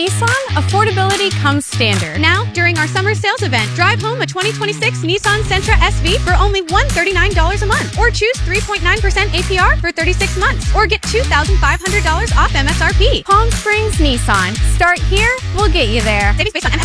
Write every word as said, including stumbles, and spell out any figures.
Nissan, affordability comes standard. Now, during our summer sales event, drive home a twenty twenty-six Nissan Sentra S V for only one hundred thirty-nine dollars a month. Or choose three point nine percent A P R for thirty-six months. Or get two thousand five hundred dollars off M S R P. Palm Springs Nissan. Start here, we'll get you there. Savings based on